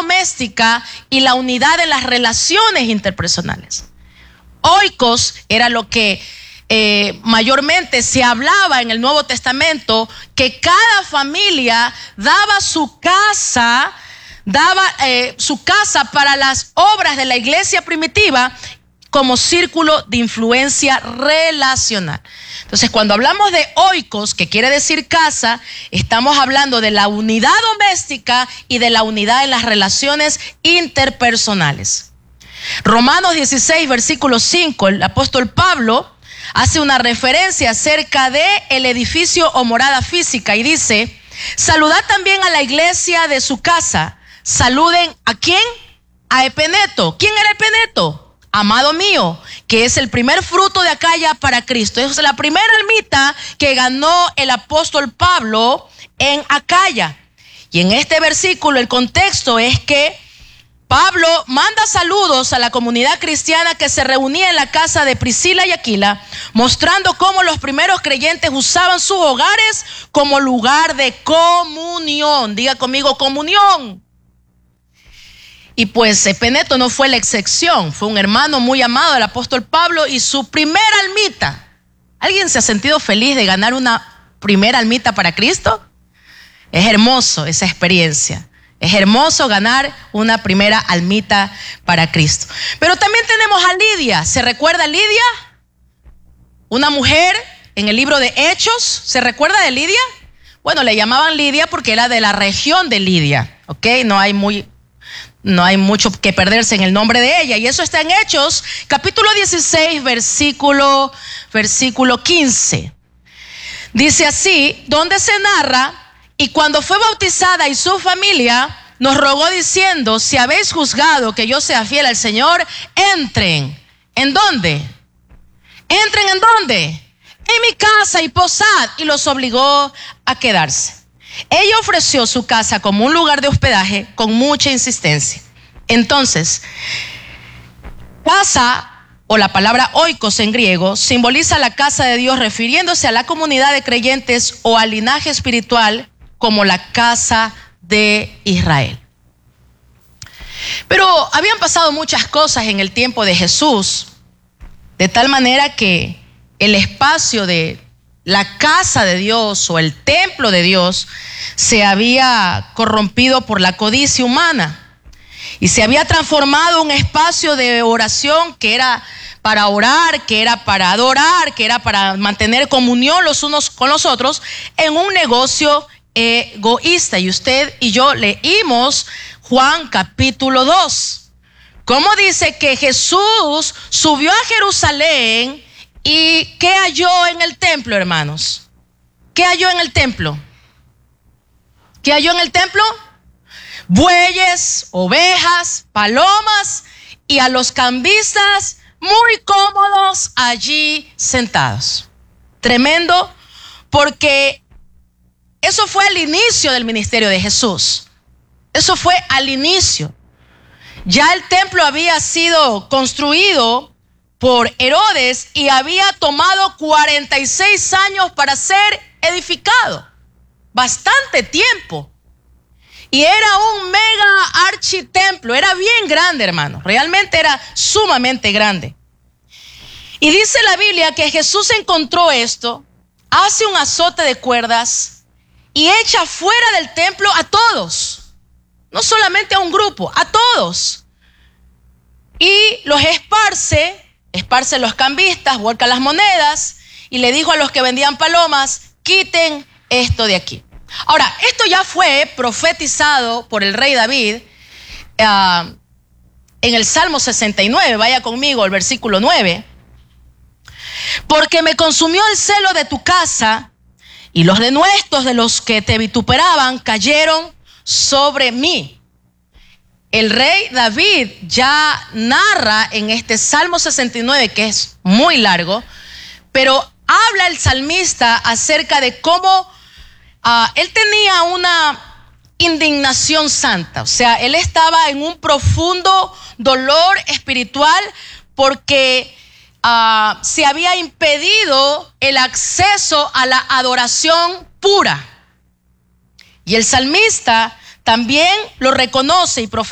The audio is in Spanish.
doméstica y la unidad en las relaciones interpersonales. Oikos era lo que mayormente se hablaba en el Nuevo Testamento, que cada familia daba su casa para las obras de la iglesia primitiva como círculo de influencia relacional. Entonces, cuando hablamos de oikos, que quiere decir casa, estamos hablando de la unidad doméstica y de la unidad en las relaciones interpersonales. Romanos 16, versículo 5, el apóstol Pablo hace una referencia acerca de el edificio o morada física y dice: saludad también a la iglesia de su casa. Saluden ¿a quién? A Epeneto. ¿Quién era Epeneto? Amado mío, que es el primer fruto de Acaya para Cristo. Esa es la primera almita que ganó el apóstol Pablo en Acaya. Y en este versículo el contexto es que Pablo manda saludos a la comunidad cristiana que se reunía en la casa de Priscila y Aquila, mostrando cómo los primeros creyentes usaban sus hogares como lugar de comunión. Diga conmigo, comunión. Y pues Epeneto no fue la excepción, fue un hermano muy amado del apóstol Pablo y su primera almita. ¿Alguien se ha sentido feliz de ganar una primera almita para Cristo? Es hermoso esa experiencia. Es hermoso ganar una primera almita para Cristo. Pero también tenemos a Lidia. ¿Se recuerda a Lidia? Una mujer en el libro de Hechos. ¿Se recuerda de Lidia? Bueno, le llamaban Lidia porque era de la región de Lidia. ¿Ok? No hay mucho que perderse en el nombre de ella. Y eso está en Hechos, capítulo 16, versículo 15. Dice así, donde se narra: y cuando fue bautizada y su familia, nos rogó diciendo: si habéis juzgado que yo sea fiel al Señor, entren. ¿En dónde? Entren ¿en dónde? En mi casa y posad. Y los obligó a quedarse. Ella ofreció su casa como un lugar de hospedaje con mucha insistencia. Entonces, casa, o la palabra oikos en griego, simboliza la casa de Dios, refiriéndose a la comunidad de creyentes o al linaje espiritual como la casa de Israel. Pero habían pasado muchas cosas en el tiempo de Jesús, de tal manera que el espacio de la casa de Dios o el templo de Dios se había corrompido por la codicia humana y se había transformado en un espacio de oración que era para orar, que era para adorar, que era para mantener comunión los unos con los otros, en un negocio egoísta. Y usted y yo leímos Juan capítulo 2. ¿Cómo dice que Jesús subió a Jerusalén? ¿Y qué halló en el templo, hermanos? ¿Qué halló en el templo? ¿Qué halló en el templo? Bueyes, ovejas, palomas y a los cambistas muy cómodos allí sentados. Tremendo, porque eso fue al inicio del ministerio de Jesús. Eso fue al inicio. Ya el templo había sido construido por Herodes y había tomado 46 años para ser edificado. Bastante tiempo. Y era un mega architemplo. Era bien grande, hermano. Realmente era sumamente grande. Y dice la Biblia que Jesús encontró esto, hace un azote de cuerdas y echa fuera del templo a todos. No solamente a un grupo, a todos. Y los esparce los cambistas, vuelca las monedas y le dijo a los que vendían palomas: quiten esto de aquí. Ahora, esto ya fue profetizado por el rey David en el Salmo 69. Vaya conmigo al versículo 9. Porque me consumió el celo de tu casa y los denuestos de los que te vituperaban cayeron sobre mí. El rey David ya narra en este Salmo 69, que es muy largo, pero habla el salmista acerca de cómo él tenía una indignación santa. O sea, él estaba en un profundo dolor espiritual porque se había impedido el acceso a la adoración pura. Y el salmista también lo reconoce y profetiza